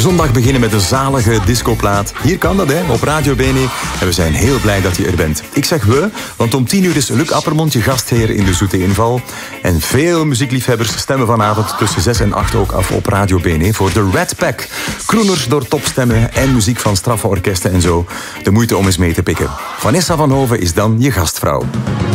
zondag beginnen met een zalige discoplaat. Hier kan dat, hè, op Radio Bene. En we zijn heel blij dat je er bent. Ik zeg we, want om 10 uur is Luc Appermond je gastheer in de Zoete Inval. En veel muziekliefhebbers stemmen vanavond tussen 6 en 8 ook af op Radio Bene voor de Red Pack. Kroeners door topstemmen en muziek van straffe orkesten en zo. De moeite om eens mee te pikken. Vanessa van Hoven is dan je gastvrouw.